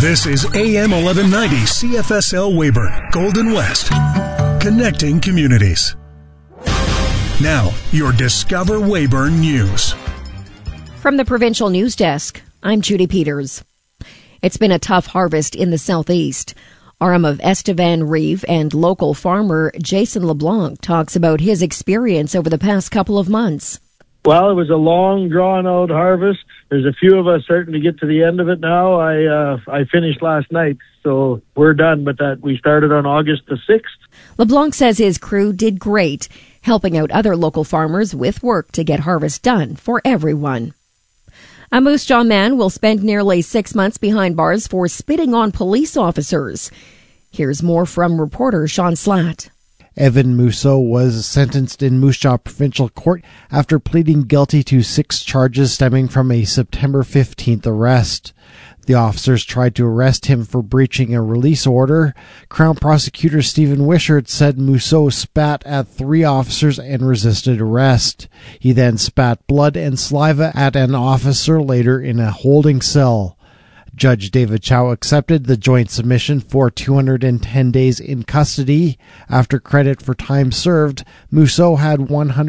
This is AM 1190 CFSL Weyburn, Golden West, connecting communities. Now, your Discover Weyburn News. From the Provincial News Desk, I'm Judy Peters. It's been a tough harvest in the southeast. RM of Estevan Reeve and local farmer Jason LeBlanc talks about his experience over the past couple of months. Well, it was a long, drawn-out harvest. There's a few of us starting to get to the end of it now. I finished last night, so we're done with that. We started on August the 6th. LeBlanc says his crew did great, helping out other local farmers with work to get harvest done for everyone. A Moose Jaw man will spend nearly 6 months behind bars for spitting on police officers. Here's more from reporter Sean Slatt. Evan Mousseau was sentenced in Moose Jaw Provincial Court after pleading guilty to 6 charges stemming from a September 15th arrest. The officers tried to arrest him for breaching a release order. Crown Prosecutor Stephen Wishart said Mousseau spat at 3 officers and resisted arrest. He then spat blood and saliva at an officer later in a holding cell. Judge David Chow accepted the joint submission for 210 days in custody. After credit for time served, Mousseau had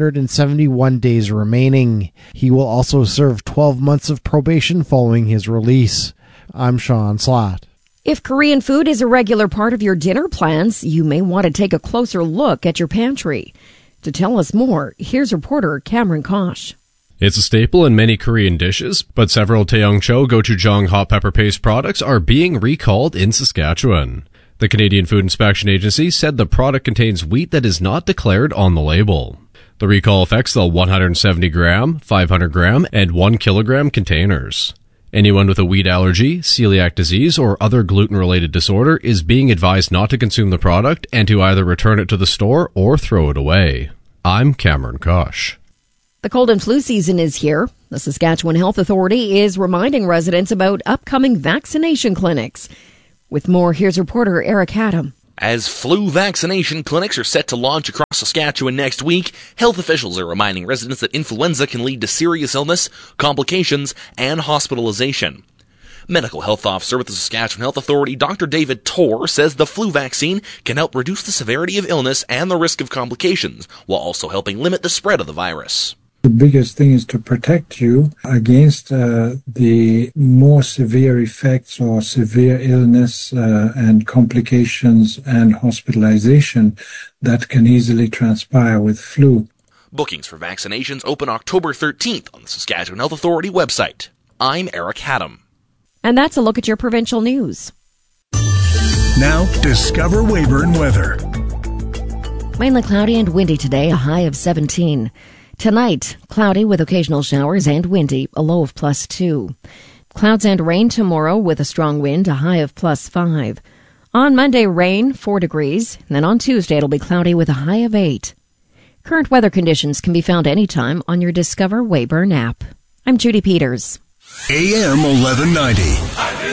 171 days remaining. He will also serve 12 months of probation following his release. I'm Sean Slatt. If Korean food is a regular part of your dinner plans, you may want to take a closer look at your pantry. To tell us more, here's reporter Cameron Kosh. It's a staple in many Korean dishes, but several Taeyongcho gochujang hot pepper paste products are being recalled in Saskatchewan. The Canadian Food Inspection Agency said the product contains wheat that is not declared on the label. The recall affects the 170-gram, 500-gram, and 1-kilogram containers. Anyone with a wheat allergy, celiac disease, or other gluten-related disorder is being advised not to consume the product and to either return it to the store or throw it away. I'm Cameron Kosh. The cold and flu season is here. The Saskatchewan Health Authority is reminding residents about upcoming vaccination clinics. With more, here's reporter Eric Adam. As flu vaccination clinics are set to launch across Saskatchewan next week, health officials are reminding residents that influenza can lead to serious illness, complications, and hospitalization. Medical Health Officer with the Saskatchewan Health Authority, Dr. David Torr, says the flu vaccine can help reduce the severity of illness and the risk of complications, while also helping limit the spread of the virus. The biggest thing is to protect you against the more severe effects or severe illness and complications and hospitalization that can easily transpire with flu. Bookings for vaccinations open October 13th on the Saskatchewan Health Authority website. I'm Eric Haddam. And that's a look at your provincial news. Now, Discover Weyburn weather. Mainly cloudy and windy today, a high of 17. Tonight, cloudy with occasional showers and windy, a low of +2. Clouds and rain tomorrow with a strong wind, a high of +5. On Monday, rain, 4 degrees. And then on Tuesday, it'll be cloudy with a high of 8. Current weather conditions can be found anytime on your Discover Weyburn app. I'm Judy Peters. AM 1190.